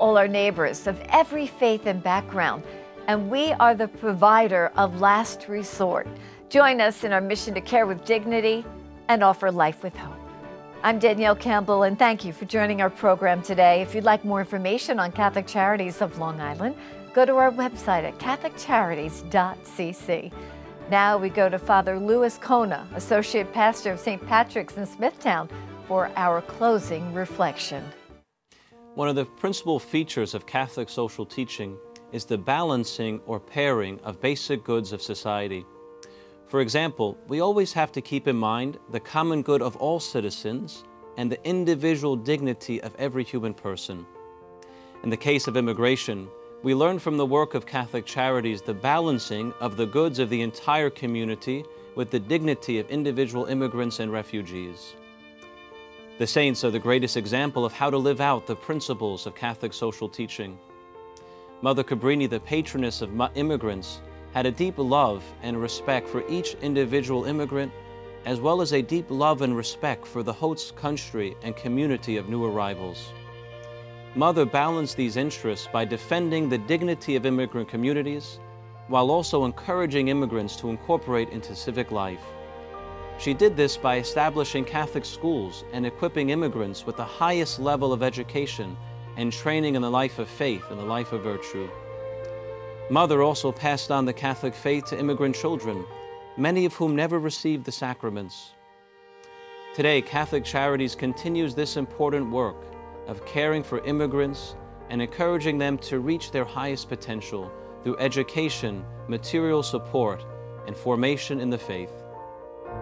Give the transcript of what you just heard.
all our neighbors of every faith and background, and we are the provider of last resort. Join us in our mission to care with dignity and offer life with hope. I'm Danielle Campbell, and thank you for joining our program today. If you'd like more information on Catholic Charities of Long Island, go to our website at catholiccharities.cc. Now we go to Father Louis Kona, Associate Pastor of St. Patrick's in Smithtown, for our closing reflection. One of the principal features of Catholic social teaching is the balancing or pairing of basic goods of society. For example, we always have to keep in mind the common good of all citizens and the individual dignity of every human person. In the case of immigration, we learn from the work of Catholic Charities the balancing of the goods of the entire community with the dignity of individual immigrants and refugees. The saints are the greatest example of how to live out the principles of Catholic social teaching. Mother Cabrini, the patroness of immigrants, had a deep love and respect for each individual immigrant, as well as a deep love and respect for the host country and community of new arrivals. Mother balanced these interests by defending the dignity of immigrant communities, while also encouraging immigrants to incorporate into civic life. She did this by establishing Catholic schools and equipping immigrants with the highest level of education and training in the life of faith and the life of virtue. Mother also passed on the Catholic faith to immigrant children, many of whom never received the sacraments. Today, Catholic Charities continues this important work of caring for immigrants and encouraging them to reach their highest potential through education, material support, and formation in the faith.